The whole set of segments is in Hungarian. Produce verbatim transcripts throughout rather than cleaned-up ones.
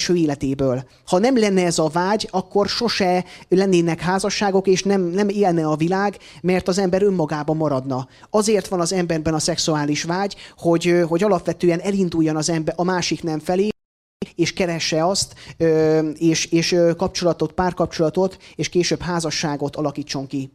belső életéből. Ha nem lenne ez a vágy, akkor sose lennének házasságok, és nem, nem élne a világ, mert az ember önmagában maradna. Azért van az emberben a szexuális vágy, hogy, hogy alapvetően elinduljon az ember a másik nem felé, és keresse azt, és, és kapcsolatot, párkapcsolatot, és később házasságot alakítson ki.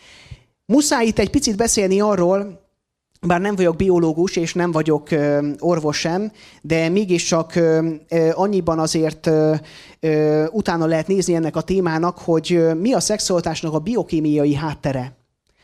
Muszáj itt egy picit beszélni arról, bár nem vagyok biológus, és nem vagyok orvos sem, de mégiscsak annyiban azért utána lehet nézni ennek a témának, hogy mi a szexualitásnak a biokémiai háttere,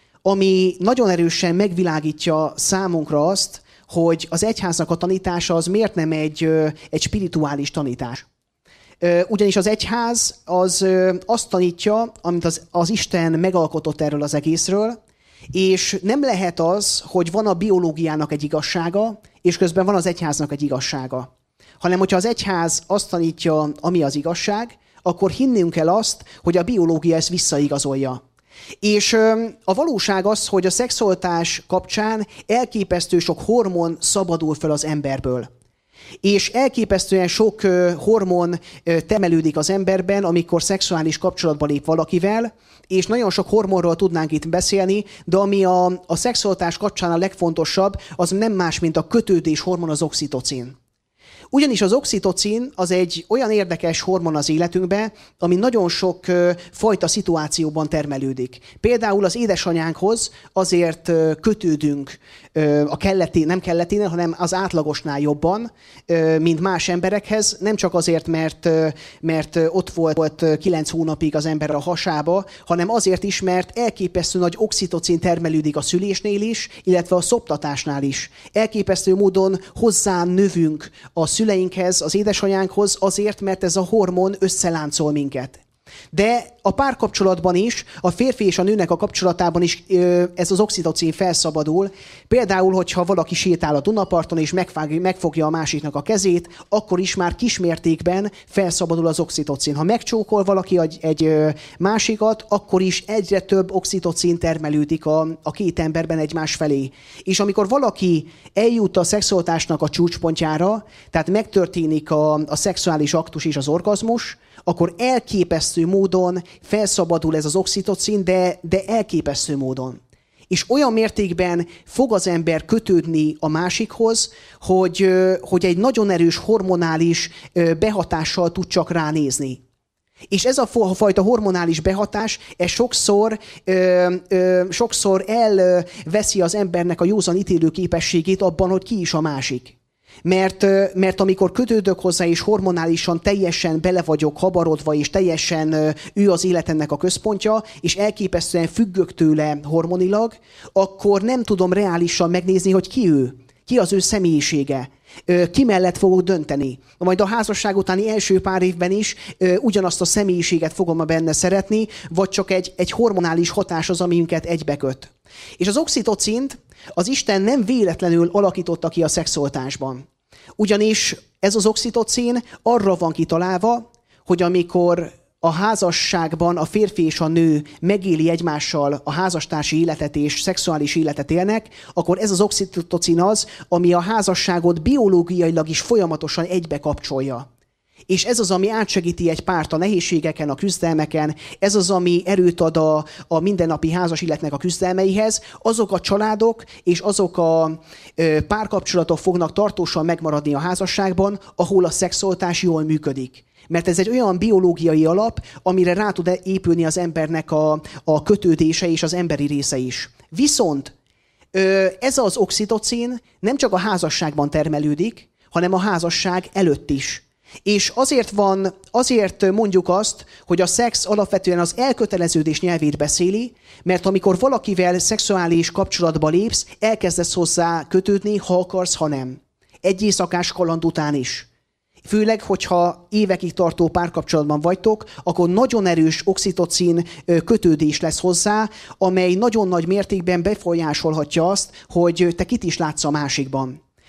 ami nagyon erősen megvilágítja számunkra azt, hogy az egyháznak a tanítása az miért nem egy, egy spirituális tanítás. Ugyanis az egyház az azt tanítja, amit az, az Isten megalkotott erről az egészről, és nem lehet az, hogy van a biológiának egy igazsága, és közben van az egyháznak egy igazsága. Hanem, hogyha az egyház azt tanítja, ami az igazság, akkor hinnünk kell azt, hogy a biológia ezt visszaigazolja. És a valóság az, hogy a szexualitás kapcsán elképesztő sok hormon szabadul fel az emberből. És elképesztően sok hormon termelődik az emberben, amikor szexuális kapcsolatba lép valakivel, és nagyon sok hormonról tudnánk itt beszélni, de ami a, a szexualitás kapcsán a legfontosabb, az nem más, mint a kötődés hormon, az oxitocin. Ugyanis az oxitocin az egy olyan érdekes hormon az életünkben, ami nagyon sok ö, fajta szituációban termelődik. Például az édesanyánkhoz azért ö, kötődünk ö, a kelletén, nem kelleténél, hanem az átlagosnál jobban, ö, mint más emberekhez. Nem csak azért, mert, ö, mert ott volt, volt kilenc hónapig az ember a hasába, hanem azért is, mert elképesztő nagy oxitocin termelődik a szülésnél is, illetve a szoptatásnál is. Elképesztő módon hozzá növünk a szüleinkhez, az édesanyánkhoz azért, mert ez a hormon összeláncol minket. De a párkapcsolatban is, a férfi és a nőnek a kapcsolatában is ez az oxitocin felszabadul. Például, hogyha valaki sétál a Dunaparton és megfogja a másiknak a kezét, akkor is már kismértékben felszabadul az oxitocin. Ha megcsókol valaki egy másikat, akkor is egyre több oxitocin termelődik a, a két emberben egymás felé. És amikor valaki eljut a szexualitásnak a csúcspontjára, tehát megtörténik a, a szexuális aktus és az orgazmus, akkor elképesztő módon felszabadul ez az oxitocin, de, de elképesztő módon. És olyan mértékben fog az ember kötődni a másikhoz, hogy, hogy egy nagyon erős hormonális behatással tud csak ránézni. És ez a fajta hormonális behatás, ez sokszor, ö, ö, sokszor elveszi az embernek a józan ítélő képességét abban, hogy ki is a másik. Mert, mert amikor kötődök hozzá, és hormonálisan teljesen bele vagyok habarodva, és teljesen ő az életemnek a központja, és elképesztően függök tőle hormonilag, akkor nem tudom reálisan megnézni, hogy ki ő, ki az ő személyisége, ki mellett fogok dönteni. Majd a házasság utáni első pár évben is ugyanazt a személyiséget fogom benne szeretni, vagy csak egy, egy hormonális hatás az, ami minket egybeköt. És az oxitocint az Isten nem véletlenül alakította ki a szexualitásban. Ugyanis ez az oxitocin arra van kitalálva, hogy amikor a házasságban a férfi és a nő megéli egymással a házastársi életet és szexuális életet élnek, akkor ez az oxitocin az, ami a házasságot biológiailag is folyamatosan egybe kapcsolja. És ez az, ami átsegíti egy párt a nehézségeken, a küzdelmeken, ez az, ami erőt ad a, a mindennapi házas életnek a küzdelmeihez. Azok a családok és azok a ö, párkapcsolatok fognak tartósan megmaradni a házasságban, ahol a szexualitás jól működik. Mert ez egy olyan biológiai alap, amire rá tud épülni az embernek a, a kötődése és az emberi része is. Viszont ö, ez az oxitocin nem csak a házasságban termelődik, hanem a házasság előtt is. És azért van, azért mondjuk azt, hogy a szex alapvetően az elköteleződés nyelvét beszéli, mert amikor valakivel szexuális kapcsolatba lépsz, elkezdesz hozzá kötődni, ha akarsz, ha nem. Egy éjszakás kaland után is. Főleg, hogyha évekig tartó párkapcsolatban vagytok, akkor nagyon erős oxitocin kötődés lesz hozzá, amely nagyon nagy mértékben befolyásolhatja azt, hogy te kit is látsz a másikban.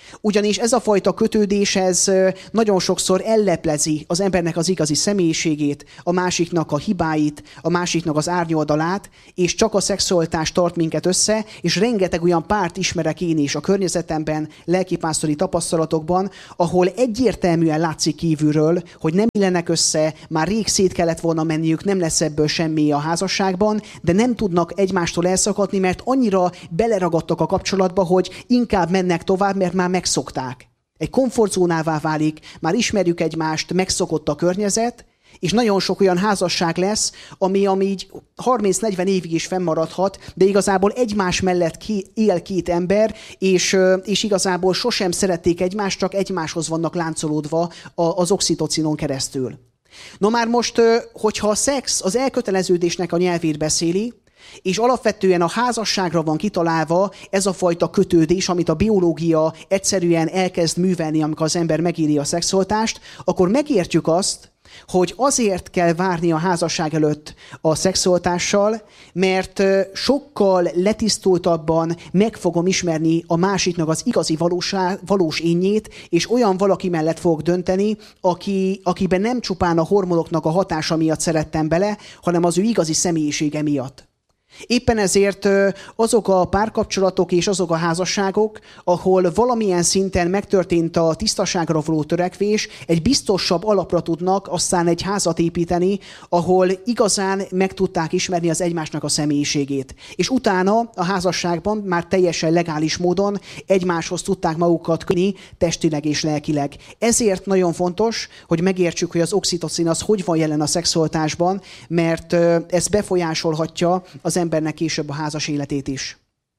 Ugyanis ez a fajta kötődés, ez nagyon sokszor elleplezi az embernek az igazi személyiségét, a másiknak a hibáit, a másiknak az árnyoldalát, és csak a szexualitás tart minket össze, és rengeteg olyan párt ismerek én is a környezetemben, lelkipásztori tapasztalatokban, ahol egyértelműen látszik kívülről, hogy nem illenek össze, már rég szét kellett volna menniük, nem lesz ebből semmi a házasságban, de nem tudnak egymástól elszakadni, mert annyira beleragadtak a kapcsolatba, hogy inkább mennek tovább, mert már megszokták. Egy komfortzónává válik, már ismerjük egymást, megszokott a környezet, és nagyon sok olyan házasság lesz, ami, ami így harminc-negyven évig is fennmaradhat, de igazából egymás mellett ki, él két ember, és, és igazából sosem szerették egymást, csak egymáshoz vannak láncolódva az oxitocinon keresztül. No már most, hogyha a szex az elköteleződésnek a nyelvét beszéli, és alapvetően a házasságra van kitalálva ez a fajta kötődés, amit a biológia egyszerűen elkezd művelni, amikor az ember megéri a szexualitást, akkor megértjük azt, hogy azért kell várni a házasság előtt a szexualitással, mert sokkal letisztultabban meg fogom ismerni a másiknak az igazi valósá, valós énjét, és olyan valaki mellett fogok dönteni, aki, akiben nem csupán a hormonoknak a hatása miatt szerettem bele, hanem az ő igazi személyisége miatt. Éppen ezért azok a párkapcsolatok és azok a házasságok, ahol valamilyen szinten megtörtént a tisztaságra való törekvés, egy biztosabb alapra tudnak aztán egy házat építeni, ahol igazán meg tudták ismerni az egymásnak a személyiségét. És utána a házasságban már teljesen legális módon egymáshoz tudták magukat kötni testileg és lelkileg. Ezért nagyon fontos, hogy megértsük, hogy az oxitocin az hogy van jelen a szexualitásban, mert ez befolyásolhatja az embernek később a házas életét is.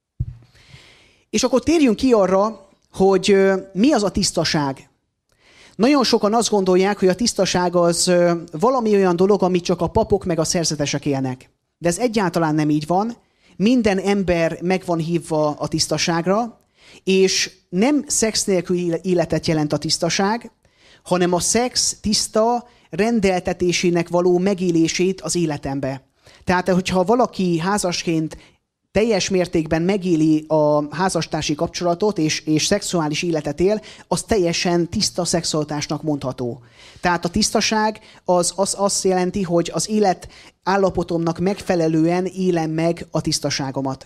És akkor térjünk ki arra, hogy mi az a tisztaság. Nagyon sokan azt gondolják, hogy a tisztaság az valami olyan dolog, amit csak a papok meg a szerzetesek élnek. De ez egyáltalán nem így van. Minden ember meg van hívva a tisztaságra, és nem szex nélkül életet jelent a tisztaság, hanem a szex tiszta rendeltetésének való megélését az életembe. Tehát, hogyha valaki házasként teljes mértékben megéli a házastársi kapcsolatot és, és szexuális életet él, az teljesen tiszta szexualitásnak mondható. Tehát a tisztaság az, az azt jelenti, hogy az élet állapotomnak megfelelően élem meg a tisztaságomat.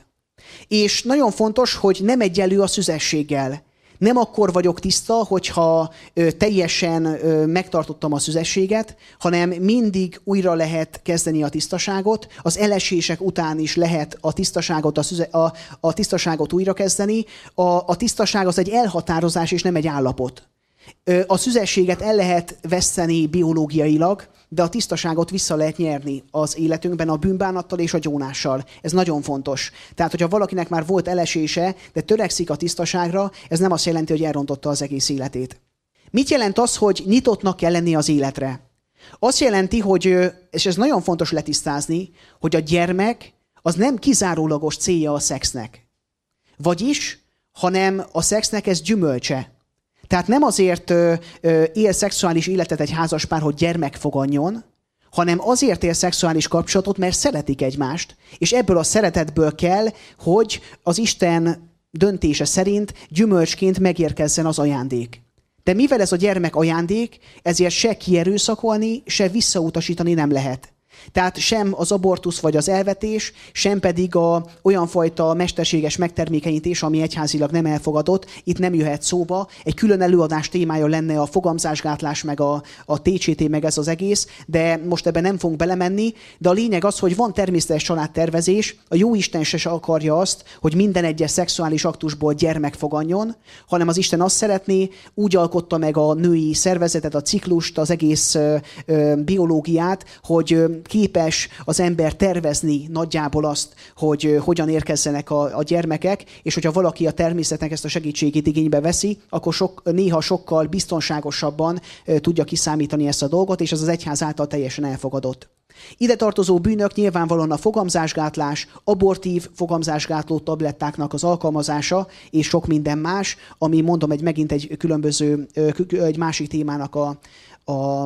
És nagyon fontos, hogy nem egyenlő a szüzességgel. Nem akkor vagyok tiszta, hogyha ö, teljesen ö, megtartottam a szüzességet, hanem mindig újra lehet kezdeni a tisztaságot. Az elesések után is lehet a tisztaságot, a, szüze, a, a tisztaságot újra kezdeni. A, a tisztaság az egy elhatározás és nem egy állapot. Ö, a szüzességet el lehet veszteni biológiailag, de a tisztaságot vissza lehet nyerni az életünkben a bűnbánattal és a gyónással. Ez nagyon fontos. Tehát, hogyha valakinek már volt elesése, de törekszik a tisztaságra, ez nem azt jelenti, hogy elrontotta az egész életét. Mit jelent az, hogy nyitottnak kell lenni az életre? Azt jelenti, hogy, és ez nagyon fontos letisztázni, hogy a gyermek az nem kizárólagos célja a szexnek. Vagyis, hanem a szexnek ez gyümölcse. Tehát nem azért ö, ö, él szexuális életet egy házaspár, hogy gyermek foganjon, hanem azért él szexuális kapcsolatot, mert szeretik egymást, és ebből a szeretetből kell, hogy az Isten döntése szerint gyümölcsként megérkezzen az ajándék. De mivel ez a gyermek ajándék, ezért se kierőszakolni, se visszautasítani nem lehet. Tehát sem az abortusz vagy az elvetés, sem pedig a olyan fajta mesterséges megtermékenyítés, ami egyházilag nem elfogadott, itt nem jöhet szóba. Egy külön előadás témája lenne a fogamzásgátlás, meg a, a té cé té, meg ez az egész, de most ebben nem fogunk belemenni. De a lényeg az, hogy van természetes családtervezés, a Jóisten se akarja azt, hogy minden egyes szexuális aktusból gyermek foganjon, hanem az Isten azt szeretné, úgy alkotta meg a női szervezetet, a ciklust, az egész ö, ö, biológiát, hogy ö, képes az ember tervezni nagyjából azt, hogy hogyan érkezzenek a, a gyermekek, és hogyha valaki a természetnek ezt a segítségét igénybe veszi, akkor sok, néha sokkal biztonságosabban tudja kiszámítani ezt a dolgot, és ez az egyház által teljesen elfogadott. Ide tartozó bűnök nyilvánvalóan a fogamzásgátlás, abortív fogamzásgátló tablettáknak az alkalmazása, és sok minden más, ami mondom egy megint egy különböző, egy másik témának a, a,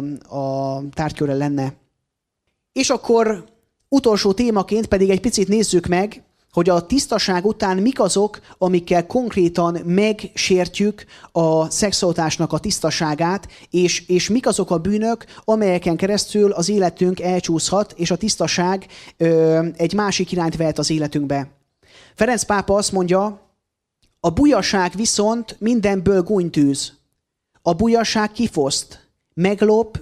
a tárgyköre lenne. És akkor utolsó témaként pedig egy picit nézzük meg hogy a tisztaság után mik azok, amikkel konkrétan megsértjük a szexualitásnak a tisztaságát, és, és mik azok a bűnök, amelyeken keresztül az életünk elcsúszhat, és a tisztaság ö, egy másik irányt vehet az életünkbe. Ferenc pápa azt mondja, a bujaság viszont mindenből gúnytűz. A bujaság kifoszt, meglop,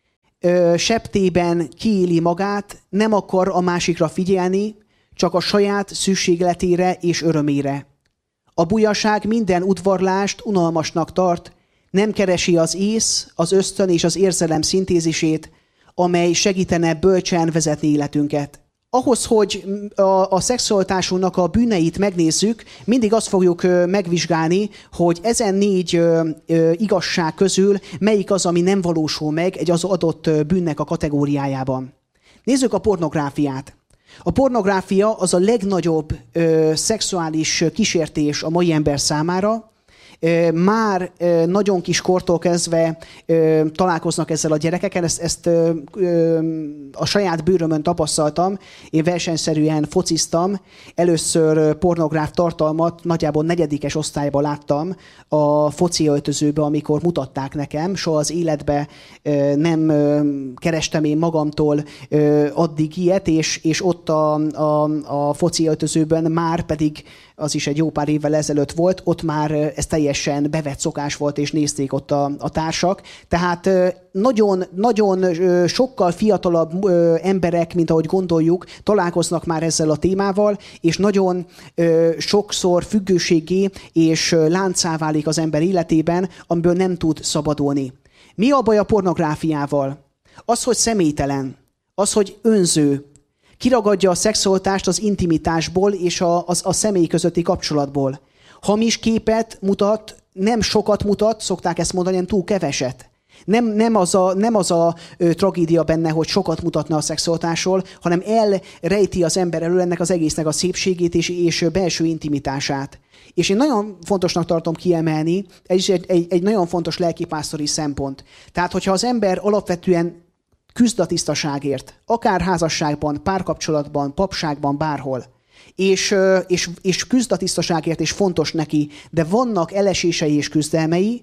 ö, septében kiéli magát, nem akar a másikra figyelni, csak a saját szükségletére és örömére. A bujaság minden udvarlást unalmasnak tart, nem keresi az ész, az ösztön és az érzelem szintézisét, amely segítene bölcsen vezetni életünket. Ahhoz, hogy a, a szexualitásunknak a bűneit megnézzük, mindig azt fogjuk ö, megvizsgálni, hogy ezen négy ö, ö, igazság közül melyik az, ami nem valósul meg egy az adott ö, bűnnek a kategóriájában. Nézzük a pornográfiát. A pornográfia az a legnagyobb ö, szexuális kísértés a mai ember számára. Ö, már ö, nagyon kis kortól kezdve ö, találkoznak ezzel a gyerekekkel, ezt, ezt ö, ö, a saját bőrömön tapasztaltam. Én versenyszerűen fociztam, először pornográf tartalmat nagyjából negyedikes osztályban láttam a foci öltözőbe, amikor mutatták nekem. Soha az életbe ö, nem ö, kerestem én magamtól ö, addig ilyet, és, és ott a, a, a foci öltözőben már pedig az is egy jó pár évvel ezelőtt volt, ott már ez teljesen bevett szokás volt, és nézték ott a, a társak. Tehát nagyon, nagyon sokkal fiatalabb emberek, mint ahogy gondoljuk, találkoznak már ezzel a témával, és nagyon sokszor függőségé és láncá válik az ember életében, amiből nem tud szabadulni. Mi a baj a pornográfiával? Az, hogy személytelen, az, hogy önző, kiragadja a szexualitást az intimitásból és a, a, a személy közötti kapcsolatból. Hamis képet mutat, nem sokat mutat, szokták ezt mondani, hanem túl keveset. Nem, nem az a, nem az a ö, tragédia benne, hogy sokat mutatna a szexualitásról, hanem elrejti az ember elől ennek az egésznek a szépségét és, és belső intimitását. És én nagyon fontosnak tartom kiemelni, ez is egy, egy, egy nagyon fontos lelkipásztori szempont. Tehát, hogyha az ember alapvetően küzd a tisztaságért, akár házasságban, párkapcsolatban, papságban, bárhol, és, és, és küzd a tisztaságért, és fontos neki, de vannak elesései és küzdelmei,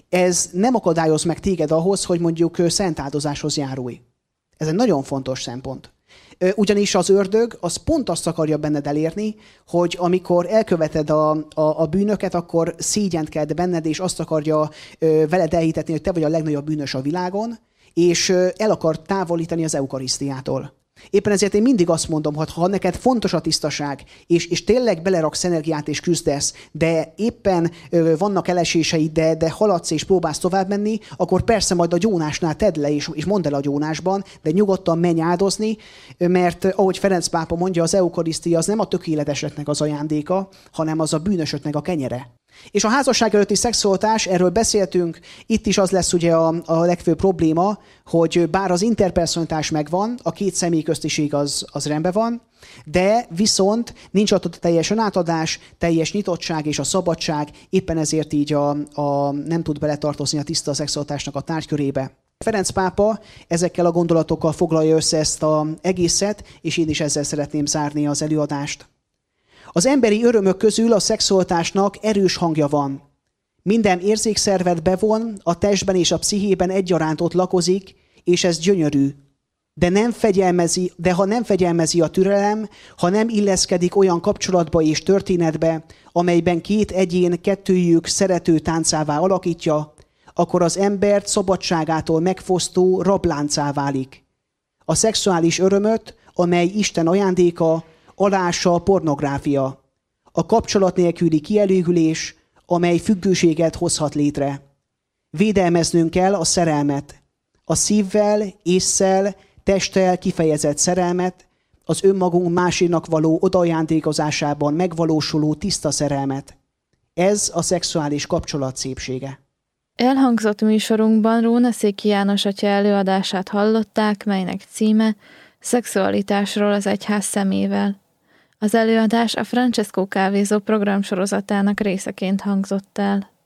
ez nem akadályoz meg téged ahhoz, hogy mondjuk szentáldozáshoz járulj. Ez egy nagyon fontos szempont. Ugyanis az ördög az pont azt akarja benned elérni, hogy amikor elköveted a, a, a bűnöket, akkor szégyent kelt benned, és azt akarja veled elhitetni, hogy te vagy a legnagyobb bűnös a világon, és el akar távolítani az eukarisztiától. Éppen ezért én mindig azt mondom, hogy ha neked fontos a tisztaság, és, és tényleg beleraksz energiát és küzdesz, de éppen ö, vannak eleséseid, de, de haladsz és próbálsz tovább menni, akkor persze majd a gyónásnál tedd le, és, és mondd el a gyónásban, de nyugodtan menj áldozni, mert ahogy Ferenc pápa mondja, az eukarisztia az nem a tökéleteseknek az ajándéka, hanem az a bűnösöknek a kenyere. És a házasság előtti szexualitás, erről beszéltünk, itt is az lesz ugye a, a legfőbb probléma, hogy bár az interpersonalitás megvan, a két személy köztiség az, az rendben van, de viszont nincs ott a teljes önátadás, teljes nyitottság és a szabadság, éppen ezért így a, a, nem tud beletartozni a tiszta szexualitásnak a tárgykörébe. Ferenc pápa ezekkel a gondolatokkal foglalja össze ezt az egészet, és én is ezzel szeretném zárni az előadást. Az emberi örömök közül a szexualitásnak erős hangja van. Minden érzékszervet bevon, a testben és a pszichében egyaránt ott lakozik, és ez gyönyörű. De, nem fegyelmezi, de ha nem fegyelmezi a türelem, ha nem illeszkedik olyan kapcsolatba és történetbe, amelyben két egyén kettőjük szerető táncává alakítja, akkor az embert szabadságától megfosztó rabláncá válik. A szexuális örömöt, amely Isten ajándéka, alássa a pornográfia, a kapcsolat nélküli kielégülés, amely függőséget hozhat létre. Védelmeznünk kell a szerelmet, a szívvel, ésszel, testtel kifejezett szerelmet, az önmagunk másinak való odaajándékozásában megvalósuló tiszta szerelmet. Ez a szexuális kapcsolat szépsége. Elhangzott műsorunkban Rónaszéki János atya előadását hallották, melynek címe Szexualitásról az egyház szemével. Az előadás a Francesco Kávézó programsorozatának részeként hangzott el.